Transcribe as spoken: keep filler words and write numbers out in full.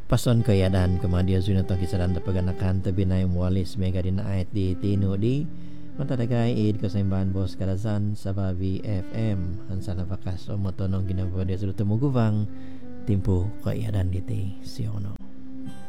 Pason kayadan kemudian sunatong kisaran tapaganakan tabi na yung walis mega din na ayat di tino di matadagay id kasaimbahan bos karasan sa Babi F M hansa na bakas o motonong ginagawa di sa lumugubang timpo kayadan diti siono.